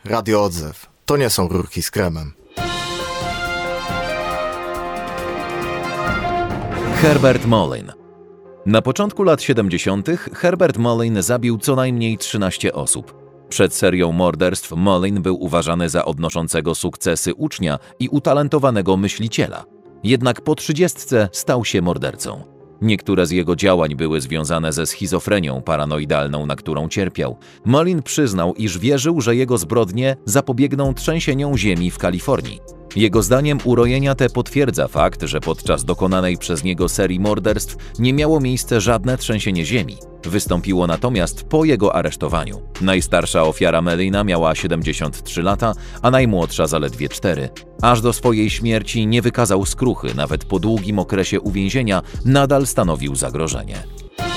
Radio Odzew. To nie są rurki z kremem. Herbert Mullin. Na początku lat 70. Herbert Mullin zabił co najmniej 13 osób. Przed serią morderstw Mullin był uważany za odnoszącego sukcesy ucznia i utalentowanego myśliciela. Jednak po 30 stał się mordercą. Niektóre z jego działań były związane ze schizofrenią paranoidalną, na którą cierpiał. Mullin przyznał, iż wierzył, że jego zbrodnie zapobiegną trzęsieniom ziemi w Kalifornii. Jego zdaniem urojenia te potwierdza fakt, że podczas dokonanej przez niego serii morderstw nie miało miejsca żadne trzęsienie ziemi. Wystąpiło natomiast po jego aresztowaniu. Najstarsza ofiara Mullina miała 73 lata, a najmłodsza zaledwie 4. Aż do swojej śmierci nie wykazał skruchy, nawet po długim okresie uwięzienia nadal stanowił zagrożenie.